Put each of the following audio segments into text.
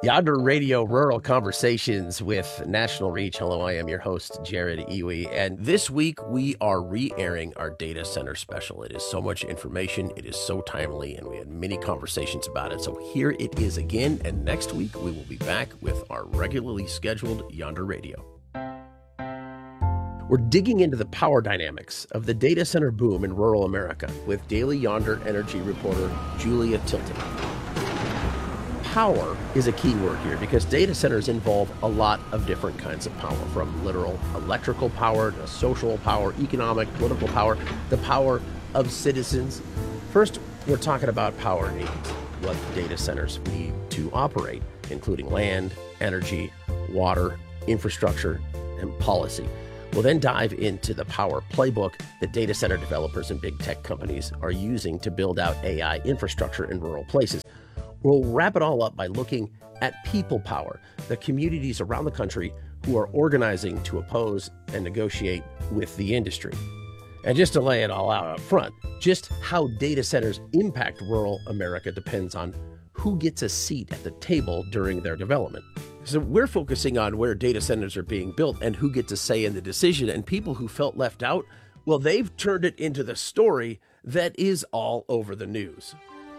Yonder Radio Rural Conversations with National Reach. Hello, I am your host, Jared Iwi. And this week we are re-airing our data center special. It is so much information. It is so timely, and we had many conversations about it. So here it is again. And next week we will be back with our regularly scheduled Yonder Radio. We're digging into the power dynamics of the data center boom in rural America with Daily Yonder energy reporter Julia Tilton. Power is a key word here because data centers involve a lot of different kinds of power, from literal electrical power to social power, economic, political power, the power of citizens. First, we're talking about power needs, what data centers need to operate, including land, energy, water, infrastructure, and policy. We'll then dive into the power playbook that data center developers and big tech companies are using to build out AI infrastructure in rural places. We'll wrap it all up by looking at people power, the communities around the country who are organizing to oppose and negotiate with the industry. And just to lay it all out up front, just how data centers impact rural America depends on who gets a seat at the table during their development. So we're focusing on where data centers are being built and who gets a say in the decision, and people who felt left out, well, they've turned it into the story that is all over the news.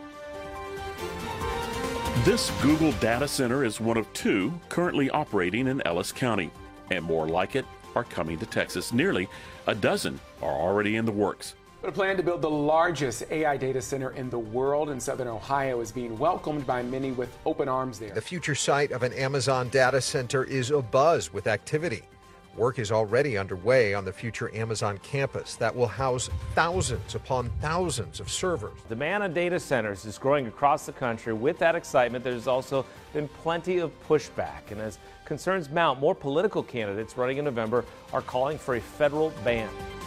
This Google data center is one of two currently operating in Ellis County, and more like it are coming to Texas. Nearly a dozen are already in the works. But a plan to build the largest AI data center in the world in southern Ohio is being welcomed by many with open arms there. The future site of an Amazon data center is abuzz with activity. Work is already underway on the future Amazon campus that will house thousands upon thousands of servers. Demand on data centers is growing across the country. With that excitement, there's also been plenty of pushback. And as concerns mount, more political candidates running in November are calling for a federal ban.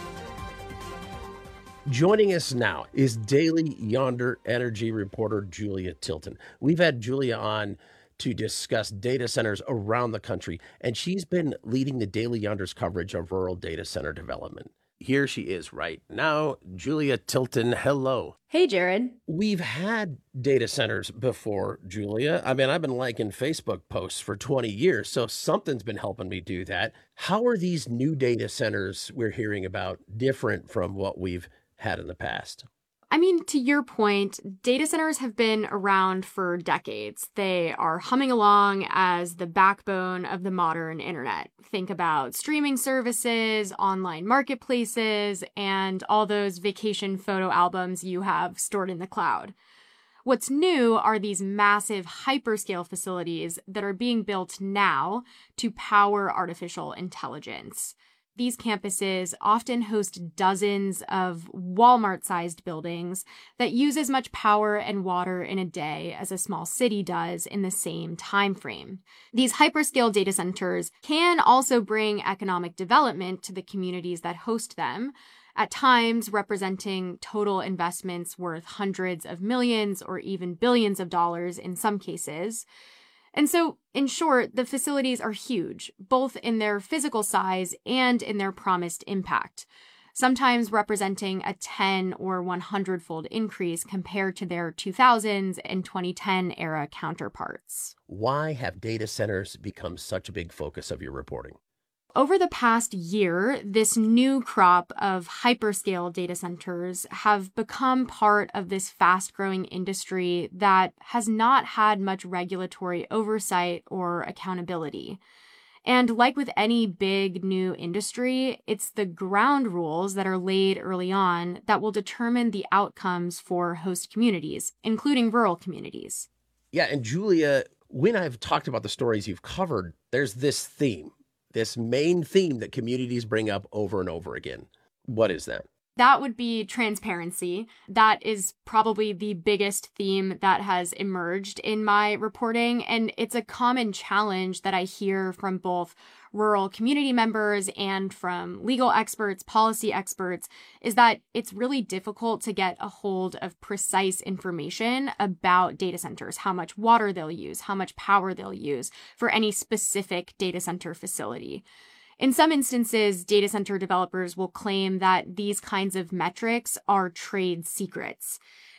Joining us now is Daily Yonder energy reporter Julia Tilton. We've had Julia on to discuss data centers around the country, and she's been leading the Daily Yonder's coverage of rural data center development. Here she is right now. Julia Tilton, hello. Hey, Jared. We've had data centers before, Julia. I mean, I've been liking Facebook posts for 20 years, so something's been helping me do that. How are these new data centers we're hearing about different from what we've had in the past? I mean, to your point, data centers have been around for decades. They are humming along as the backbone of the modern internet. Think about streaming services, online marketplaces, and all those vacation photo albums you have stored in the cloud. What's new are these massive hyperscale facilities that are being built now to power artificial intelligence. These campuses often host dozens of Walmart-sized buildings that use as much power and water in a day as a small city does in the same time frame. These hyperscale data centers can also bring economic development to the communities that host them, at times representing total investments worth hundreds of millions or even billions of dollars in some cases. And so, in short, the facilities are huge, both in their physical size and in their promised impact, sometimes representing a 10 or 100-fold increase compared to their 2000s and 2010 era counterparts. Why have data centers become such a big focus of your reporting? Over the past year, this new crop of hyperscale data centers have become part of this fast-growing industry that has not had much regulatory oversight or accountability. And like with any big new industry, it's the ground rules that are laid early on that will determine the outcomes for host communities, including rural communities. Yeah, and Julia, when I've talked about the stories you've covered, there's this theme. This main theme that communities bring up over and over again. What is that? That would be transparency. That is probably the biggest theme that has emerged in my reporting. And it's a common challenge that I hear from both rural community members and from legal experts, policy experts, is that it's really difficult to get a hold of precise information about data centers, how much water they'll use, how much power they'll use for any specific data center facility. In some instances, data center developers will claim that these kinds of metrics are trade secrets.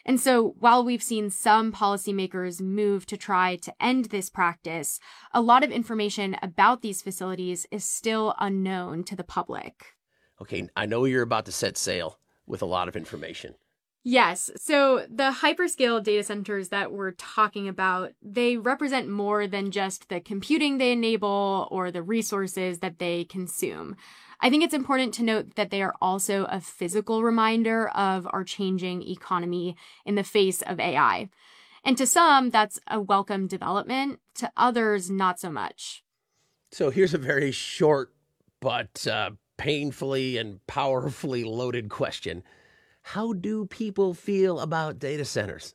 And so while we've seen some policymakers move to try to end this practice, a lot of information about these facilities is still unknown to the public. Okay, I know you're about to set sail with a lot of information. Yes. So the hyperscale data centers that we're talking about, they represent more than just the computing they enable or the resources that they consume. I think it's important to note that they are also a physical reminder of our changing economy in the face of AI. And to some, that's a welcome development. To others, not so much. So here's a very short but painfully and powerfully loaded question. How do people feel about data centers?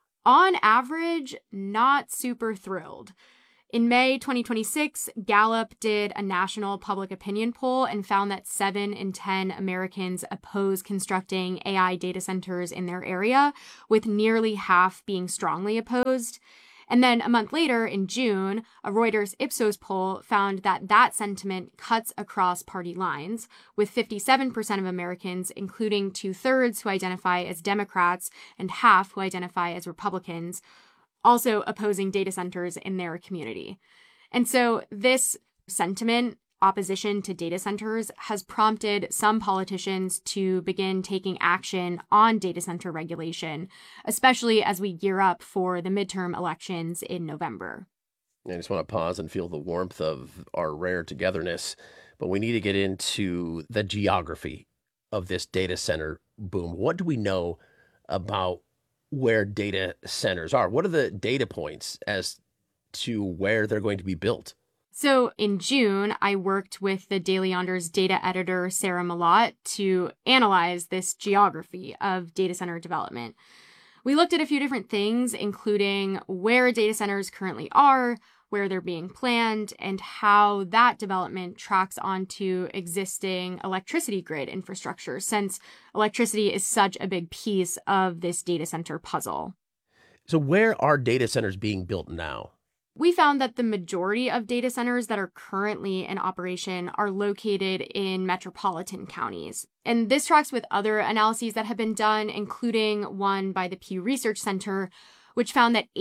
On average, not super thrilled. In May 2026, Gallup did a national public opinion poll and found that 7 in 10 Americans oppose constructing AI data centers in their area, with nearly half being strongly opposed. And then a month later, in June, a Reuters Ipsos poll found that that sentiment cuts across party lines, with 57% of Americans, including 2/3 who identify as Democrats and half who identify as Republicans, also opposing data centers in their community. And so this sentiment, opposition to data centers, has prompted some politicians to begin taking action on data center regulation, especially as we gear up for the midterm elections in November. I just want to pause and feel the warmth of our rare togetherness, but we need to get into the geography of this data center boom. What do we know about where data centers are? What are the data points as to where they're going to be built? So in June, I worked with the Daily Yonder's data editor, Sarah Malott, to analyze this geography of data center development. We looked at a few different things, including where data centers currently are, where they're being planned, and how that development tracks onto existing electricity grid infrastructure, since electricity is such a big piece of this data center puzzle. So where are data centers being built now? We found that the majority of data centers that are currently in operation are located in metropolitan counties. And this tracks with other analyses that have been done, including one by the Pew Research Center, which found that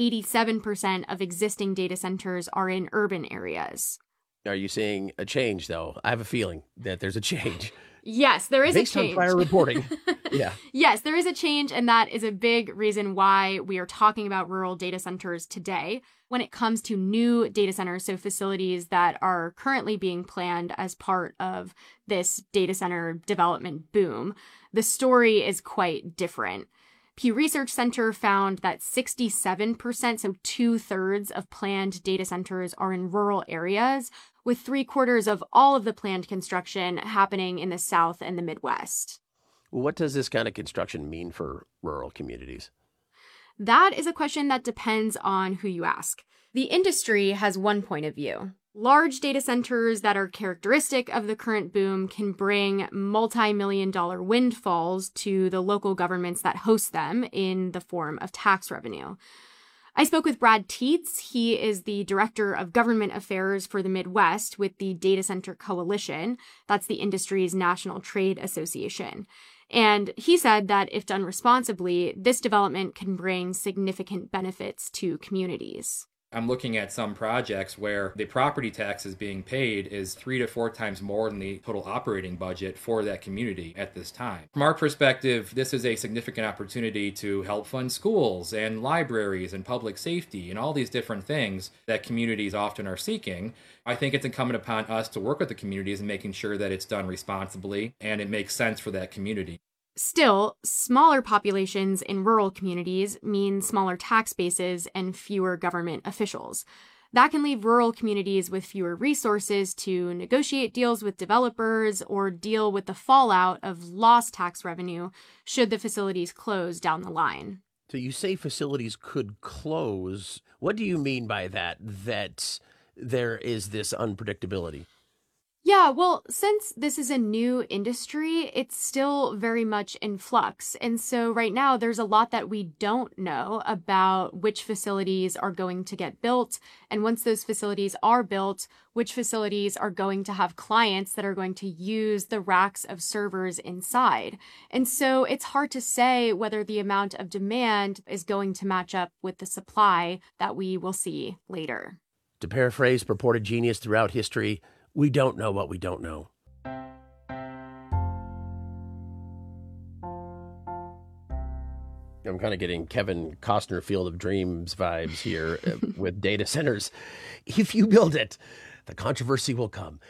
87% of existing data centers are in urban areas. Are you seeing a change, though? I have a feeling that there's a change. Yes, there is Based a change. on prior reporting. Yeah. Yes, there is a change, and that is a big reason why we are talking about rural data centers today. When it comes to new data centers, so facilities that are currently being planned as part of this data center development boom, the story is quite different. Pew Research Center found that 67%, so 2/3 of planned data centers are in rural areas, with 3/4 of all of the planned construction happening in the South and the Midwest. What does this kind of construction mean for rural communities? That is a question that depends on who you ask. The industry has one point of view. Large data centers that are characteristic of the current boom can bring multi-million-dollar windfalls to the local governments that host them in the form of tax revenue. I spoke with Brad Tietz. He is the Director of Government Affairs for the Midwest with the Data Center Coalition. That's the industry's national trade association. And he said that if done responsibly, this development can bring significant benefits to communities. I'm looking at some projects where the property taxes being paid is 3 to 4 times more than the total operating budget for that community at this time. From our perspective, this is a significant opportunity to help fund schools and libraries and public safety and all these different things that communities often are seeking. I think it's incumbent upon us to work with the communities and making sure that it's done responsibly and it makes sense for that community. Still, smaller populations in rural communities mean smaller tax bases and fewer government officials. That can leave rural communities with fewer resources to negotiate deals with developers or deal with the fallout of lost tax revenue should the facilities close down the line. So you say facilities could close. What do you mean by that, that there is this unpredictability? Yeah, well, since this is a new industry, it's still very much in flux. And so right now, there's a lot that we don't know about which facilities are going to get built. And once those facilities are built, which facilities are going to have clients that are going to use the racks of servers inside. And so it's hard to say whether the amount of demand is going to match up with the supply that we will see later. To paraphrase purported genius throughout history, we don't know what we don't know. I'm kind of getting Kevin Costner Field of Dreams vibes here with data centers. If you build it, the controversy will come.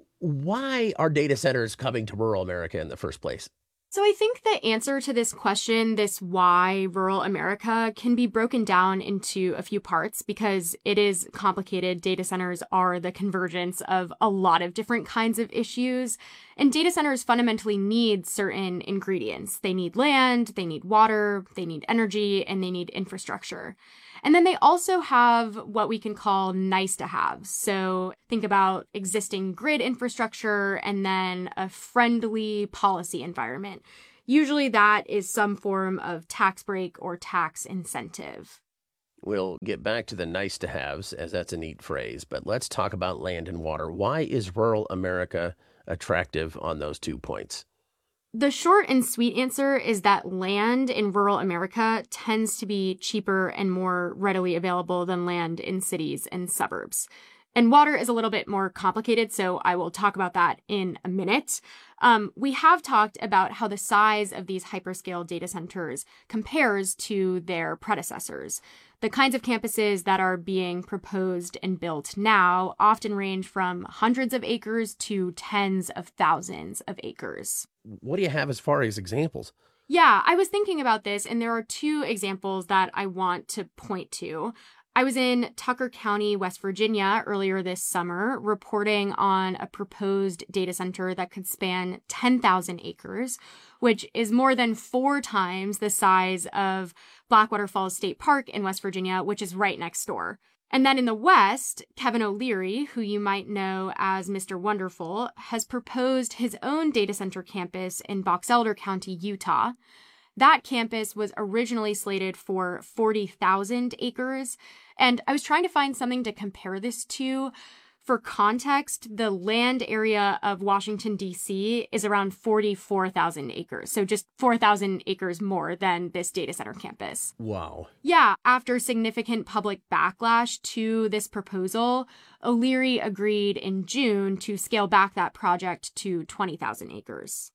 Why are data centers coming to rural America in the first place? So I think the answer to this question, this why rural America, can be broken down into a few parts because it is complicated. Data centers are the convergence of a lot of different kinds of issues. And data centers fundamentally need certain ingredients. They need land, they need water, they need energy, and they need infrastructure. And then they also have what we can call nice to have. So think about existing grid infrastructure and then a friendly policy environment. Usually that is some form of tax break or tax incentive. We'll get back to the nice to haves, as that's a neat phrase, but let's talk about land and water. Why is rural America attractive on those 2 points? The short and sweet answer is that land in rural America tends to be cheaper and more readily available than land in cities and suburbs. And water is a little bit more complicated, so I will talk about that in a minute. We have talked about how the size of these hyperscale data centers compares to their predecessors. The kinds of campuses that are being proposed and built now often range from hundreds of acres to tens of thousands of acres. What do you have as far as examples? Yeah, I was thinking about this, and there are 2 examples that I want to point to. I was in Tucker County, West Virginia earlier this summer, reporting on a proposed data center that could span 10,000 acres, which is more than 4 times the size of Blackwater Falls State Park in West Virginia, which is right next door. And then in the West, Kevin O'Leary, who you might know as Mr. Wonderful, has proposed his own data center campus in Box Elder County, Utah. That campus was originally slated for 40,000 acres, and I was trying to find something to compare this to. For context, the land area of Washington, D.C. is around 44,000 acres, so just 4,000 acres more than this data center campus. Wow. Yeah, after significant public backlash to this proposal, O'Leary agreed in June to scale back that project to 20,000 acres.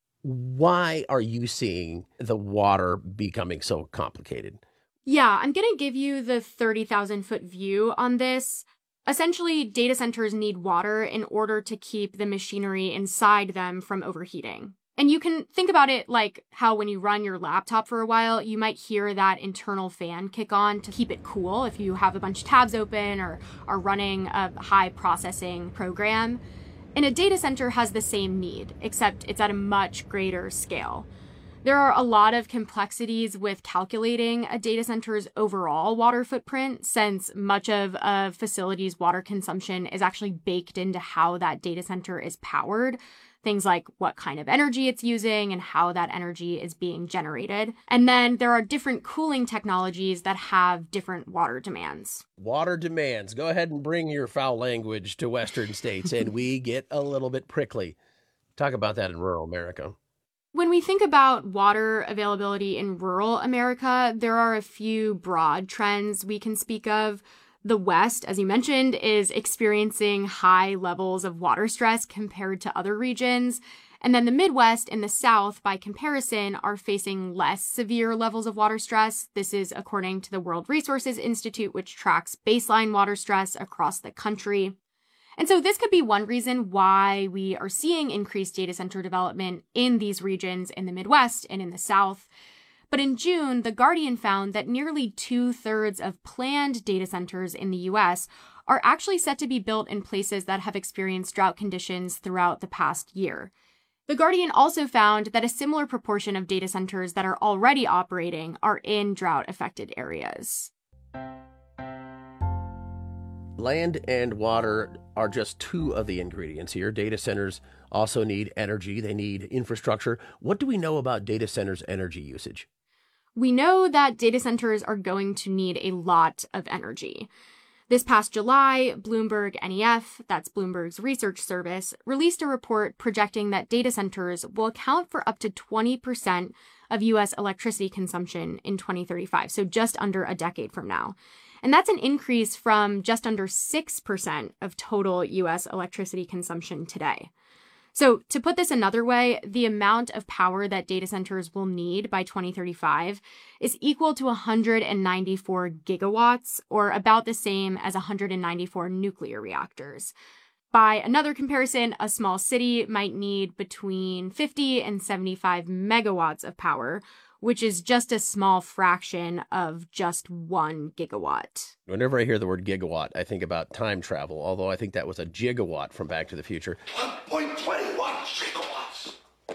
Why are you seeing the water becoming so complicated? Yeah, I'm going to give you the 30,000-foot view on this. Essentially, data centers need water in order to keep the machinery inside them from overheating. And you can think about it like how when you run your laptop for a while, you might hear that internal fan kick on to keep it cool if you have a bunch of tabs open or are running a high processing program. And a data center has the same need, except it's at a much greater scale. There are a lot of complexities with calculating a data center's overall water footprint, since much of a facility's water consumption is actually baked into how that data center is powered. Things like what kind of energy it's using and how that energy is being generated. And then there are different cooling technologies that have different water demands. Water demands. Go ahead and bring your foul language to Western states, and we get a little bit prickly. Talk about that in rural America. When we think about water availability in rural America, there are a few broad trends we can speak of. The West, as you mentioned, is experiencing high levels of water stress compared to other regions. And then the Midwest and the South, by comparison, are facing less severe levels of water stress. This is according to the World Resources Institute, which tracks baseline water stress across the country. And so this could be one reason why we are seeing increased data center development in these regions in the Midwest and in the South. But in June, The Guardian found that nearly 2/3 of planned data centers in the U.S. are actually set to be built in places that have experienced drought conditions throughout the past year. The Guardian also found that a similar proportion of data centers that are already operating are in drought-affected areas. Land and water are just two of the ingredients here. Data centers also need energy. They need infrastructure. What do we know about data centers' energy usage? We know that data centers are going to need a lot of energy. This past July, Bloomberg NEF, that's Bloomberg's research service, released a report projecting that data centers will account for up to 20% of U.S. electricity consumption in 2035, so just under a decade from now. And that's an increase from just under 6% of total U.S. electricity consumption today. So to put this another way, the amount of power that data centers will need by 2035 is equal to 194 gigawatts, or about the same as 194 nuclear reactors. By another comparison, a small city might need between 50 and 75 megawatts of power, which is just a small fraction of just 1 gigawatt. Whenever I hear the word gigawatt, I think about time travel, although I think that was a gigawatt from Back to the Future. 1.21 gigawatts.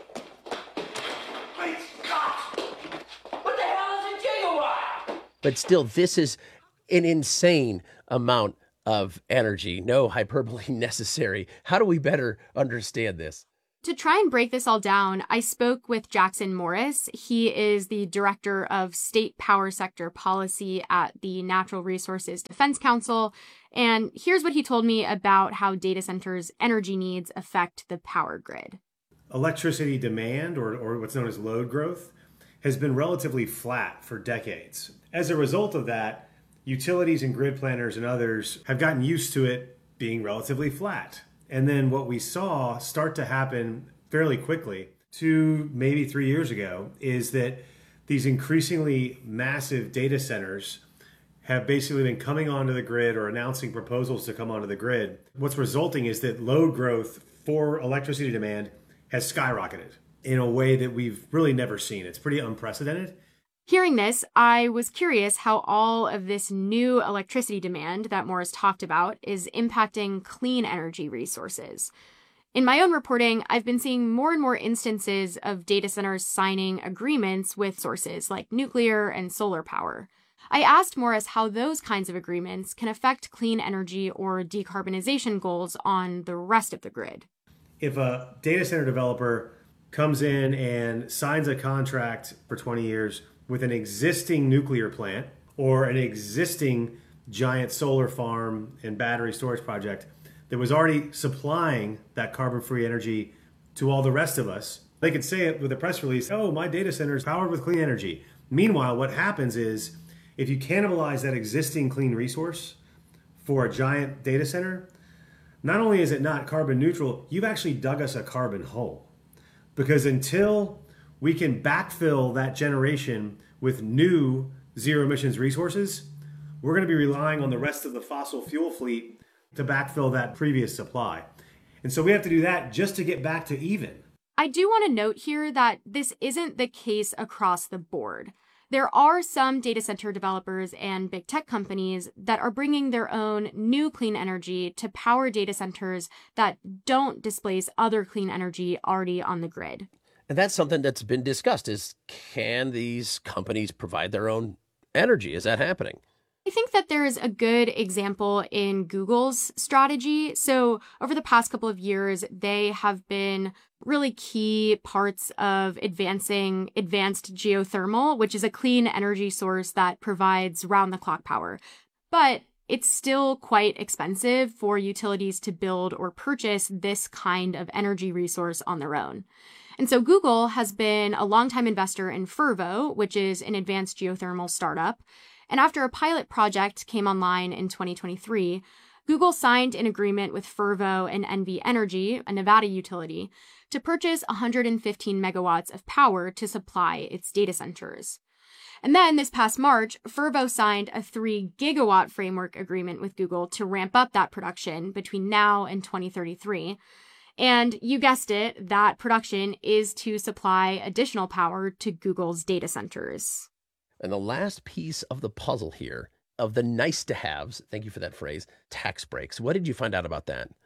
Great Scott! What the hell is a gigawatt? But still, this is an insane amount of energy. No hyperbole necessary. How do we better understand this? To try and break this all down, I spoke with Jackson Morris. He is the director of state power sector policy at the Natural Resources Defense Council. And here's what he told me about how data centers' energy needs affect the power grid. Electricity demand, or what's known as load growth, has been relatively flat for decades. As a result of that, utilities and grid planners and others have gotten used to it being relatively flat. And then what we saw start to happen fairly quickly, 2, maybe 3 years ago, is that these increasingly massive data centers have basically been coming onto the grid or announcing proposals to come onto the grid. What's resulting is that load growth for electricity demand has skyrocketed in a way that we've really never seen. It's pretty unprecedented. Hearing this, I was curious how all of this new electricity demand that Morris talked about is impacting clean energy resources. In my own reporting, I've been seeing more and more instances of data centers signing agreements with sources like nuclear and solar power. I asked Morris how those kinds of agreements can affect clean energy or decarbonization goals on the rest of the grid. If a data center developer comes in and signs a contract for 20 years with an existing nuclear plant or an existing giant solar farm and battery storage project that was already supplying that carbon-free energy to all the rest of us, they could say it with a press release, oh, my data center is powered with clean energy. Meanwhile, what happens is if you cannibalize that existing clean resource for a giant data center, not only is it not carbon neutral, you've actually dug us a carbon hole. Because until we can backfill that generation with new zero emissions resources, we're going to be relying on the rest of the fossil fuel fleet to backfill that previous supply. And so we have to do that just to get back to even. I do want to note here that this isn't the case across the board. There are some data center developers and big tech companies that are bringing their own new clean energy to power data centers that don't displace other clean energy already on the grid. And that's something that's been discussed is, can these companies provide their own energy? Is that happening? I think that there is a good example in Google's strategy. So over the past couple of years, they have been really key parts of advancing advanced geothermal, which is a clean energy source that provides round-the-clock power. But it's still quite expensive for utilities to build or purchase this kind of energy resource on their own. And so Google has been a longtime investor in Fervo, which is an advanced geothermal startup. And after a pilot project came online in 2023, Google signed an agreement with Fervo and NV Energy, a Nevada utility, to purchase 115 megawatts of power to supply its data centers. And then this past March, Fervo signed a 3 gigawatt framework agreement with Google to ramp up that production between now and 2033. And you guessed it, that production is to supply additional power to Google's data centers. And the last piece of the puzzle here, of the nice-to-haves, thank you for that phrase, tax breaks. What did you find out about that?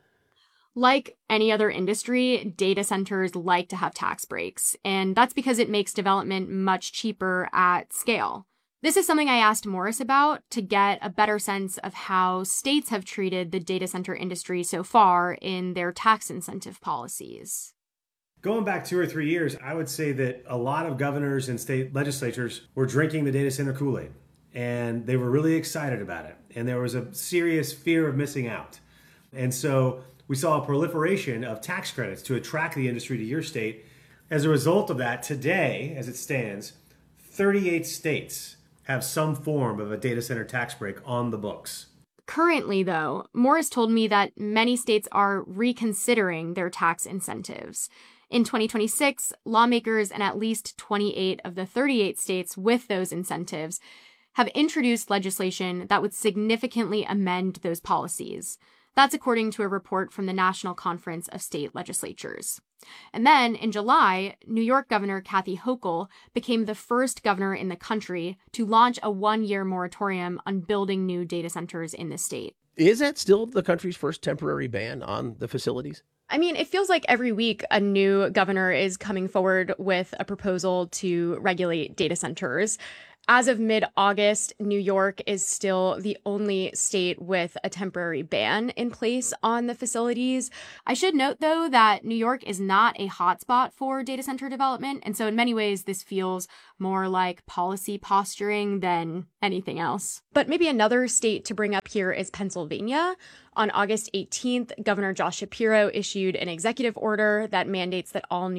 Like any other industry, data centers like to have tax breaks, and that's because it makes development much cheaper at scale. This is something I asked Morris about to get a better sense of how states have treated the data center industry so far in their tax incentive policies. Going back 2 or 3 years, I would say that a lot of governors and state legislatures were drinking the data center Kool-Aid, and they were really excited about it. And there was a serious fear of missing out. And so we saw a proliferation of tax credits to attract the industry to your state. As a result of that, today, as it stands, 38 states have some form of a data center tax break on the books. Currently, though, Morris told me that many states are reconsidering their tax incentives. In 2026, lawmakers in at least 28 of the 38 states with those incentives have introduced legislation that would significantly amend those policies. That's according to a report from the National Conference of State Legislatures. And then in July, New York Governor Kathy Hochul became the first governor in the country to launch a 1-year moratorium on building new data centers in the state. Is that still the country's first temporary ban on the facilities? I mean, it feels like every week a new governor is coming forward with a proposal to regulate data centers. As of mid-August, New York is still the only state with a temporary ban in place on the facilities. I should note, though, that New York is not a hotspot for data center development. And so in many ways, this feels more like policy posturing than anything else. But maybe another state to bring up here is Pennsylvania. On August 18th, Governor Josh Shapiro issued an executive order that mandates that all